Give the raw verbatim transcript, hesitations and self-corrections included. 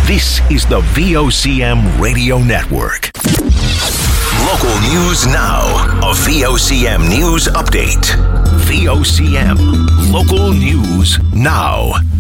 This is the V O C M Radio Network. Local news now. A V O C M News Update. V O C M. Local news now.